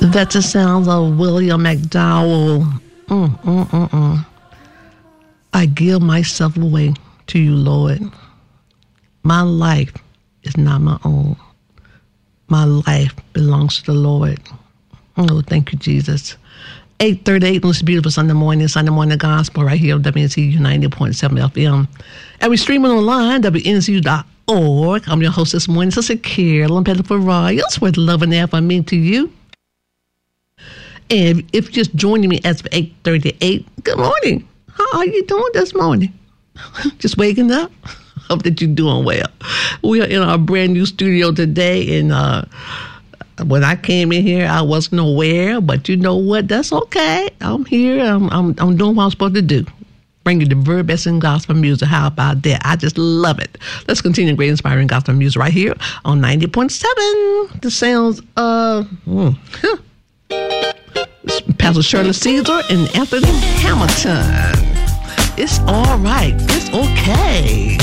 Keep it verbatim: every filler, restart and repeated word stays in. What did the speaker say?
That's the sounds of William McDowell. Mm, mm, mm, mm. I give myself away to you, Lord. My life is not my own. My life belongs to the Lord. Oh, thank you, Jesus. eight thirty-eight on this beautiful Sunday morning, Sunday morning gospel right here on W N C U ninety point seven F M. And we streaming online, W N C U dot org. I'm your host this morning, Sister Carolyn Pettiford Royals, with love and air from me to you. And if you're just joining me as of eight thirty-eight, good morning. How are you doing this morning? Just waking up? Hope that you're doing well. We are in our brand new studio today, and uh, when I came in here, I wasn't aware, but you know what? That's okay. I'm here. I'm, I'm, I'm doing what I'm supposed to do. Bring you the very best in gospel music. How about that? I just love it. Let's continue great inspiring gospel music right here on ninety point seven. The sounds of mm, huh. Pastor Shirley Caesar and Anthony Hamilton. It's all right. It's okay.